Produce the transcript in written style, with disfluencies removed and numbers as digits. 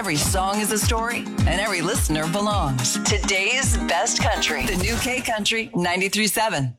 Every song is a story, and every listener belongs. Today's best country. The new K Country 93.7.